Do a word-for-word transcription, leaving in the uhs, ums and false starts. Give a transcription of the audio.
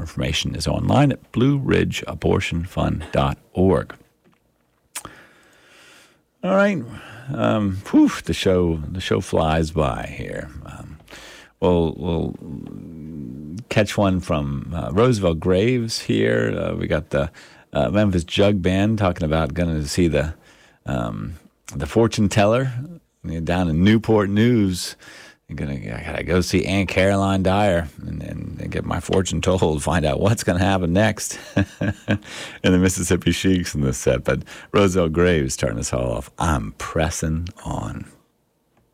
information is online at blue ridge abortion fund dot org. All right. Um, whew, the show the show flies by here. Um, we'll, we'll catch one from uh, Roosevelt Graves here. Uh, we got the uh, Memphis Jug Band talking about going to see the um, the fortune teller down in Newport News. I'm gonna, I gotta go see Aunt Caroline Dyer and, and, and get my fortune told, find out what's gonna happen next. And the Mississippi Sheiks in this set, but Roosevelt Graves starting us all off. I'm pressing on.